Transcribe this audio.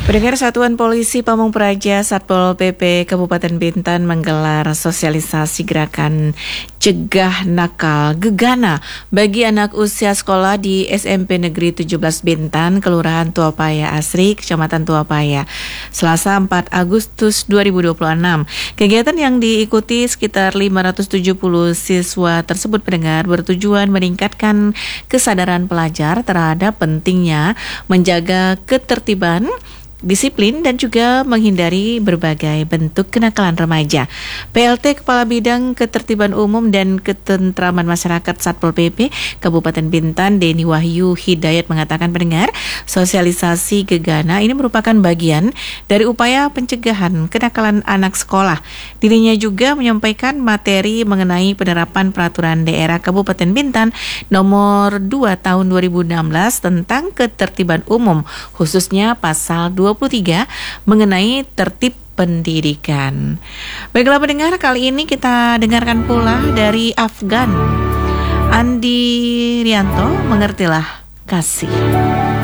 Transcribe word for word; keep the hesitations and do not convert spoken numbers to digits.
Pendengar, Satuan Polisi Pamung Praja Satpol P P Kabupaten Bintan menggelar sosialisasi gerakan Cegah Nakal Gegana bagi anak usia sekolah di S M P Negeri tujuh belas Bintan, Kelurahan Tuapaya Asri, Kecamatan Tuapaya, Selasa empat Agustus dua ribu dua puluh enam. Kegiatan yang diikuti sekitar lima ratus tujuh puluh siswa tersebut, pendengar, bertujuan meningkatkan kesadaran pelajar terhadap pentingnya menjaga ketertiban, disiplin, dan juga menghindari berbagai bentuk kenakalan remaja. P L T Kepala Bidang Ketertiban Umum dan Ketentraman Masyarakat Satpol P P Kabupaten Bintan, Denny Wahyu Hidayat, mengatakan, pendengar, sosialisasi Gegana ini merupakan bagian dari upaya pencegahan kenakalan anak sekolah. Dirinya juga menyampaikan materi mengenai penerapan Peraturan Daerah Kabupaten Bintan nomor dua tahun dua ribu enam belas tentang ketertiban umum, khususnya pasal dua puluh tiga mengenai tertib pendidikan. Baiklah pendengar, kali ini kita dengarkan pula dari Afgan Andi Rianto, Mengertilah Kasih.